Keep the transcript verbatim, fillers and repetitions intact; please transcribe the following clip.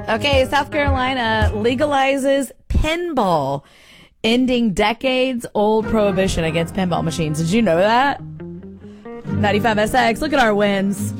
Okay, South Carolina legalizes pinball, ending decades-old prohibition against pinball machines. Did you know that? ninety-five S X, look at our wins.